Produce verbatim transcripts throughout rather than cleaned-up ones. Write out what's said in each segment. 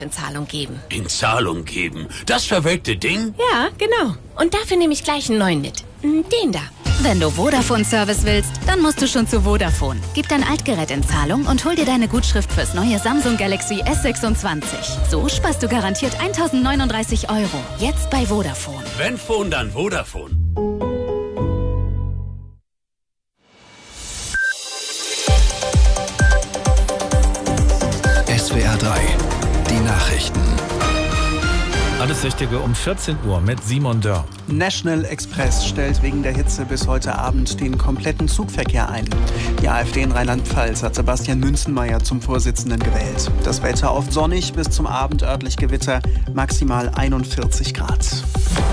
in Zahlung geben. In Zahlung geben? Das verwelkte Ding? Ja, genau. Und dafür nehme ich gleich einen neuen mit. Den da. Wenn du Vodafone-Service willst, dann musst du schon zu Vodafone. Gib dein Altgerät in Zahlung und hol dir deine Gutschrift fürs neue Samsung Galaxy S sechsundzwanzig. So sparst du garantiert eintausendneununddreißig Euro. Jetzt bei Vodafone. Wenn Phone, dann Vodafone. S W R drei, die Nachrichten. Alles Wichtige um vierzehn Uhr mit Simon Dörr. National Express stellt wegen der Hitze bis heute Abend den kompletten Zugverkehr ein. Die AfD in Rheinland-Pfalz hat Sebastian Münzenmaier zum Vorsitzenden gewählt. Das Wetter oft sonnig, bis zum Abend örtlich Gewitter, maximal einundvierzig Grad.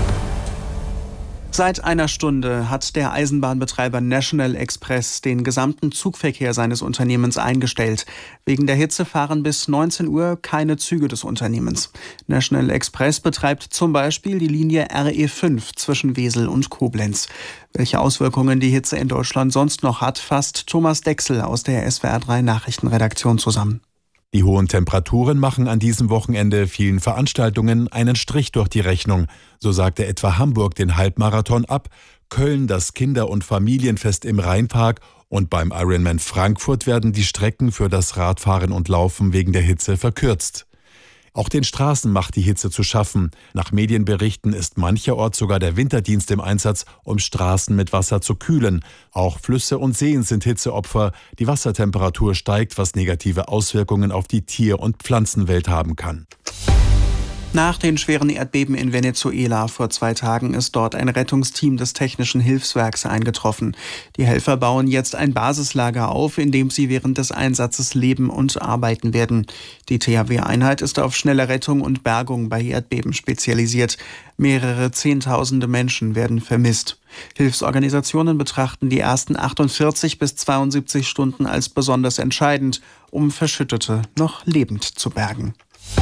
Seit einer Stunde hat der Eisenbahnbetreiber National Express den gesamten Zugverkehr seines Unternehmens eingestellt. Wegen der Hitze fahren bis neunzehn Uhr keine Züge des Unternehmens. National Express betreibt zum Beispiel die Linie R E fünf zwischen Wesel und Koblenz. Welche Auswirkungen die Hitze in Deutschland sonst noch hat, fasst Thomas Dechsel aus der S W R drei Nachrichtenredaktion zusammen. Die hohen Temperaturen machen an diesem Wochenende vielen Veranstaltungen einen Strich durch die Rechnung. So sagte etwa Hamburg den Halbmarathon ab, Köln das Kinder- und Familienfest im Rheinpark und beim Ironman Frankfurt werden die Strecken für das Radfahren und Laufen wegen der Hitze verkürzt. Auch den Straßen macht die Hitze zu schaffen. Nach Medienberichten ist mancherorts sogar der Winterdienst im Einsatz, um Straßen mit Wasser zu kühlen. Auch Flüsse und Seen sind Hitzeopfer. Die Wassertemperatur steigt, was negative Auswirkungen auf die Tier- und Pflanzenwelt haben kann. Nach den schweren Erdbeben in Venezuela vor zwei Tagen ist dort ein Rettungsteam des Technischen Hilfswerks eingetroffen. Die Helfer bauen jetzt ein Basislager auf, in dem sie während des Einsatzes leben und arbeiten werden. Die T H W-Einheit ist auf schnelle Rettung und Bergung bei Erdbeben spezialisiert. Mehrere Zehntausende Menschen werden vermisst. Hilfsorganisationen betrachten die ersten achtundvierzig bis zweiundsiebzig Stunden als besonders entscheidend, um Verschüttete noch lebend zu bergen.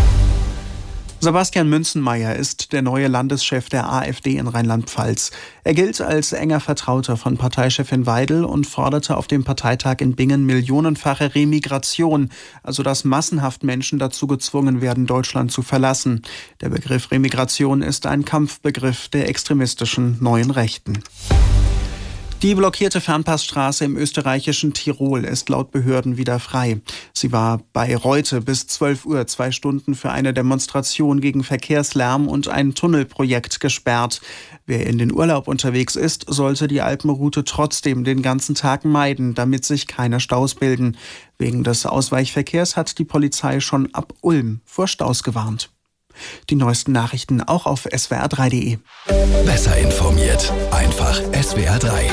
Sebastian Münzenmaier ist der neue Landeschef der AfD in Rheinland-Pfalz. Er gilt als enger Vertrauter von Parteichefin Weidel und forderte auf dem Parteitag in Bingen millionenfache Remigration, also dass massenhaft Menschen dazu gezwungen werden, Deutschland zu verlassen. Der Begriff Remigration ist ein Kampfbegriff der extremistischen Neuen Rechten. Die blockierte Fernpassstraße im österreichischen Tirol ist laut Behörden wieder frei. Sie war bei Reute bis zwölf Uhr zwei Stunden für eine Demonstration gegen Verkehrslärm und ein Tunnelprojekt gesperrt. Wer in den Urlaub unterwegs ist, sollte die Alpenroute trotzdem den ganzen Tag meiden, damit sich keine Staus bilden. Wegen des Ausweichverkehrs hat die Polizei schon ab Ulm vor Staus gewarnt. Die neuesten Nachrichten auch auf S W R drei punkt de. Besser informiert, einfach S W R drei.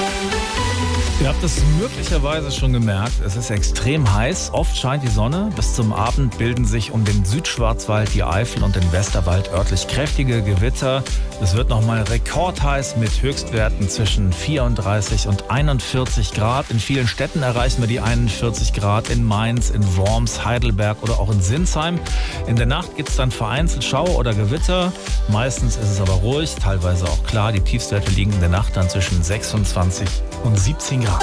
Ihr habt es möglicherweise schon gemerkt, es ist extrem heiß, oft scheint die Sonne. Bis zum Abend bilden sich um den Südschwarzwald, die Eifel und den Westerwald örtlich kräftige Gewitter. Es wird nochmal rekordheiß mit Höchstwerten zwischen vierunddreißig und einundvierzig Grad. In vielen Städten erreichen wir die einundvierzig Grad, in Mainz, in Worms, Heidelberg oder auch in Sinsheim. In der Nacht gibt es dann vereinzelt Schauer oder Gewitter. Meistens ist es aber ruhig, teilweise auch klar. Die Tiefstwerte liegen in der Nacht dann zwischen sechsundzwanzig und siebzehn Grad.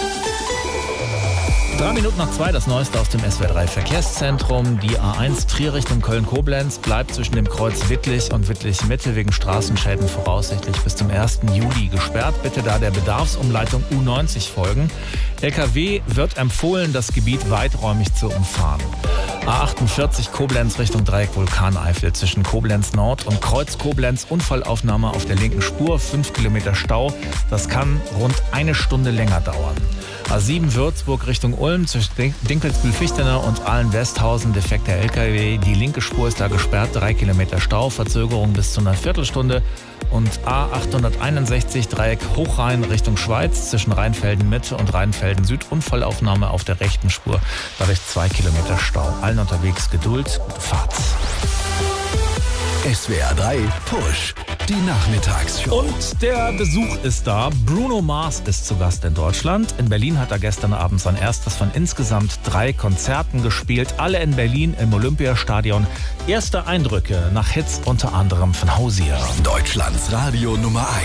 Drei Minuten nach zwei, das Neueste aus dem S W R drei Verkehrszentrum. Die A eins Trier Richtung Köln-Koblenz bleibt zwischen dem Kreuz Wittlich und Wittlich-Mitte wegen Straßenschäden voraussichtlich bis zum ersten Juli gesperrt. Bitte da der Bedarfsumleitung U neunzig folgen. L K W wird empfohlen, das Gebiet weiträumig zu umfahren. A achtundvierzig Koblenz Richtung Dreieck Vulkaneifel zwischen Koblenz Nord und Kreuz Koblenz. Unfallaufnahme auf der linken Spur, fünf Kilometer Stau. Das kann rund eine Stunde länger dauern. A sieben Würzburg Richtung Ulm zwischen Dinkelsbühl-Fichtenau und Ahlen-Westhausen. Defekter L K W. Die linke Spur ist da gesperrt. Drei Kilometer Stau. Verzögerung bis zu einer Viertelstunde. Und A achthunderteinundsechzig Dreieck Hochrhein Richtung Schweiz zwischen Rheinfelden-Mitte und Rheinfelden-Süd. Unfallaufnahme auf der rechten Spur. Dadurch zwei Kilometer Stau. Allen unterwegs Geduld. Gute Fahrt. S W R drei Push. Die Nachmittagsshow. Und der Besuch ist da. Bruno Mars ist zu Gast in Deutschland. In Berlin hat er gestern Abend sein erstes von insgesamt drei Konzerten gespielt. Alle in Berlin im Olympiastadion. Erste Eindrücke nach Hits unter anderem von Hausier. Deutschlands Radio Nummer eins.